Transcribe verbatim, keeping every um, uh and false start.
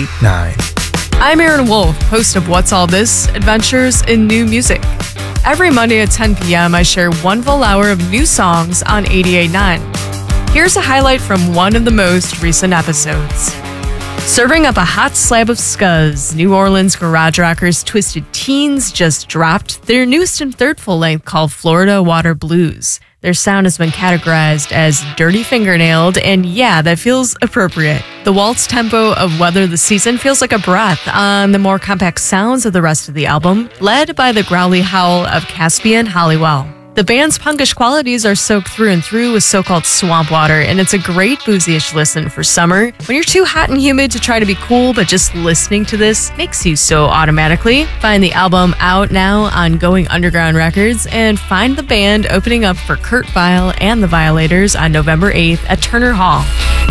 eight nine. I'm Aaron Wolf, host of What's All This? Adventures in New Music. Every Monday at ten p.m., I share one full hour of new songs on eighty-eight point nine. Here's a highlight from one of the most recent episodes. Serving up a hot slab of scuzz, New Orleans garage rockers Twisted Teens just dropped their newest and third full length called Florida Water Blues. Their sound has been categorized as dirty fingernailed, and yeah, that feels appropriate. The waltz tempo of Weather the Season feels like a breath on the more compact sounds of the rest of the album, led by the growly howl of Caspian Hollywell. The band's punkish qualities are soaked through and through with so-called swamp water, and it's a great boozy-ish listen for summer. When you're too hot and humid to try to be cool, but just listening to this makes you so automatically. Find the album out now on Going Underground Records, and find the band opening up for Kurt Vile and the Violators on November eighth at Turner Hall.